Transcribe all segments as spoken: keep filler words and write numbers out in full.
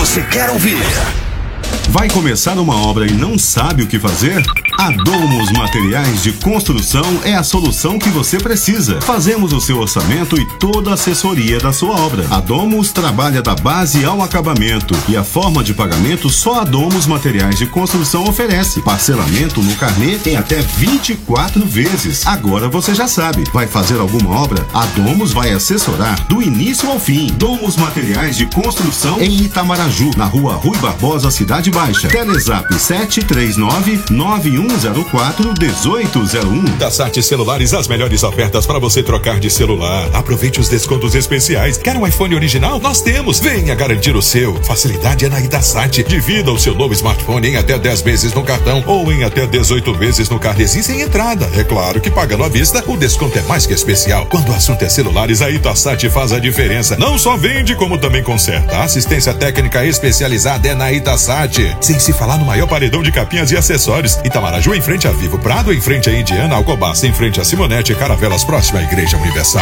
você quer ouvir. Vai começar uma obra e não sabe o que fazer? A Domus Materiais de Construção é a solução que você precisa. Fazemos o seu orçamento e toda a assessoria da sua obra. A Domus trabalha da base ao acabamento e a forma de pagamento só a Domus Materiais de Construção oferece. Parcelamento no carnê em até vinte e quatro vezes. Agora você já sabe. Vai fazer alguma obra? A Domus vai assessorar do início ao fim. Domus Materiais de Construção em Itamaraju, na rua Rui Barbosa, Cidade Baixa. Telezap sete três nove, nove um zero quatro, um oito zero um. Itasat Celulares, as melhores ofertas para você trocar de celular. Aproveite os descontos especiais. Quer um iPhone original? Nós temos. Venha garantir o seu. Facilidade é na Itasat. Divida o seu novo smartphone em até dez vezes no cartão ou em até dezoito vezes no carnezinho sem entrada. É claro que pagando à vista, o desconto é mais que especial. Quando o assunto é celulares, a Itasat faz a diferença. Não só vende, como também conserta. A assistência técnica especializada é na Itasat. Sem se falar no maior paredão de capinhas e acessórios. Itamaraju em frente a Vivo Prado, em frente a Indiana, Alcobaça em frente a Simonete e Caravelas próxima à Igreja Universal.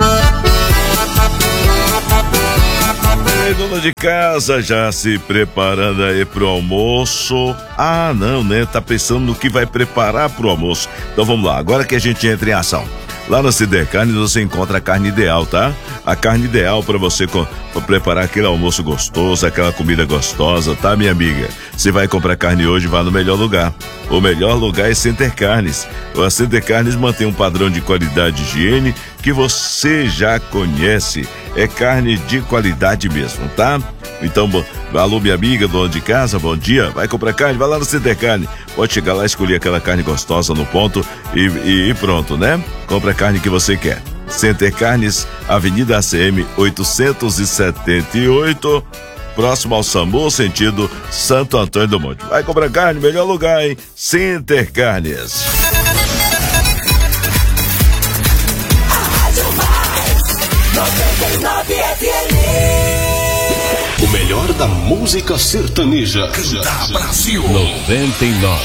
Ei, dona de casa, já se preparando aí pro almoço? Ah, não, né? Tá pensando no que vai preparar pro almoço. Então vamos lá, agora que a gente entra em ação. Lá na Cider Carnes você encontra a carne ideal, tá? A carne ideal para você co- pra preparar aquele almoço gostoso, aquela comida gostosa, tá, minha amiga? Você vai comprar carne hoje, vá no melhor lugar. O melhor lugar é Center Carnes. A Center Carnes mantém um padrão de qualidade e higiene que você já conhece. É carne de qualidade mesmo, tá? Então, bom, alô, minha amiga, dona de casa, bom dia. Vai comprar carne? Vai lá no Center Carne. Pode chegar lá, escolher aquela carne gostosa no ponto e, e, e pronto, né? Compra a carne que você quer. Center Carnes, Avenida A C M oitocentos e setenta e oito, próximo ao SAMU, sentido Santo Antônio do Monte. Vai comprar carne, melhor lugar, hein? Center Carnes. O melhor da música sertaneja. Canta Brasil. noventa e nove.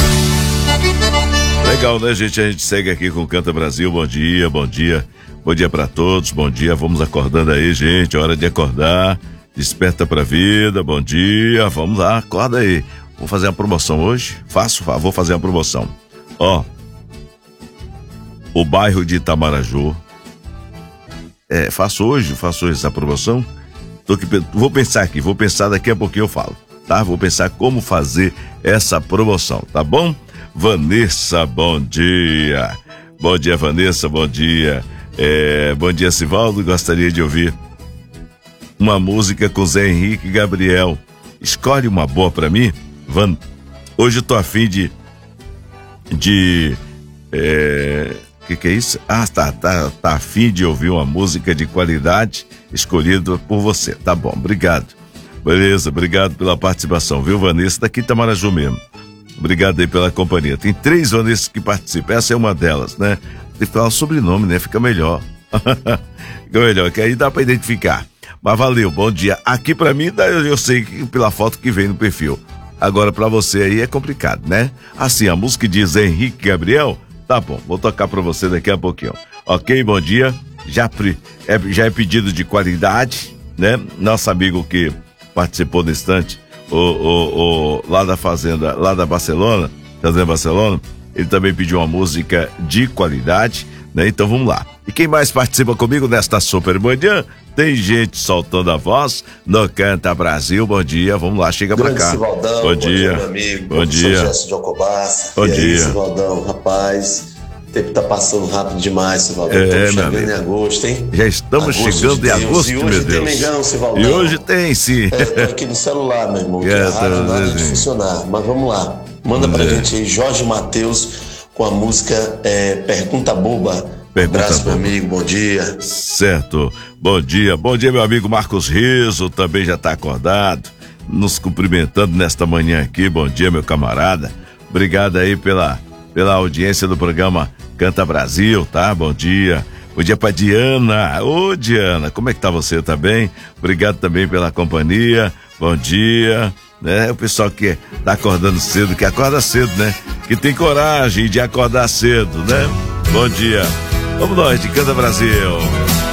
Legal, né, gente? A gente segue aqui com Canta Brasil. Bom dia, bom dia. Bom dia pra todos, bom dia. Vamos acordando aí, gente. Hora de acordar. Desperta pra vida, bom dia. Vamos lá, acorda aí. Vou fazer uma promoção hoje. Faço, vou fazer uma promoção. Ó, o bairro de Itamaraju. É, faço hoje, faço hoje essa promoção. Tô aqui, vou pensar aqui, vou pensar daqui a pouquinho eu falo, tá? Vou pensar como fazer essa promoção, tá bom? Vanessa, bom dia. Bom dia, Vanessa, bom dia. É, bom dia, Sivaldo. Gostaria de ouvir uma música com Zé Henrique e Gabriel. Escolhe uma boa pra mim, Van. Hoje eu tô a fim de. De. É, que que é isso? Ah, tá, tá, tá a fim de ouvir uma música de qualidade escolhida por você. Tá bom, obrigado. Beleza, obrigado pela participação, viu, Vanessa? Daqui Itamaraju mesmo. Obrigado aí pela companhia. Tem três Vanessas que participam, essa é uma delas, né? Tem que falar o sobrenome, né? Fica melhor. Fica melhor, que aí dá pra identificar. Mas valeu, bom dia. Aqui pra mim, eu sei que pela foto que vem no perfil. Agora pra você aí é complicado, né? Assim, a música diz Henrique Gabriel. Tá bom, vou tocar pra você daqui a pouquinho. Ok, bom dia. Já, é, já é pedido de qualidade, né? Nosso amigo que participou no instante, o, o, o, lá da Fazenda, lá da Barcelona, Fazenda Barcelona, ele também pediu uma música de qualidade, né? Então vamos lá. E quem mais participa comigo nesta super manhã? Tem gente soltando a voz no Canta Brasil. Bom dia, vamos lá, chega Grande pra cá. Sivaldão, bom, bom dia, dia, meu amigo. Bom dia. Gesto de Alcobaça. Bom e dia. aí, Sivaldão, rapaz, o tempo tá passando rápido demais, Sivaldão. É, Estamos meu chegando amigo. em agosto, hein? Já estamos Agosto chegando de em Deus. agosto, E meu hoje Deus. tem Mengão, Sivaldão. E hoje tem, sim. É, tô aqui no celular, meu irmão. Que É, a rádio tá nada de vendo? funcionar. Mas vamos lá. Manda pra É. gente aí, Jorge Mateus, com a música é, Pergunta Boba. Pergunta um abraço, boba. meu amigo. Bom dia. Certo. Bom dia. Bom dia, meu amigo Marcos Riso, também já está acordado, nos cumprimentando nesta manhã aqui. Bom dia, meu camarada. Obrigado aí pela, pela audiência do programa Canta Brasil, tá? Bom dia. Bom dia pra Diana. Ô, Diana, como é que tá você? Tá bem? Obrigado também pela companhia. Bom dia. Né? O pessoal que tá acordando cedo, que acorda cedo, né? Que tem coragem de acordar cedo, né? Bom dia. Vamos nós, de Canta Brasil.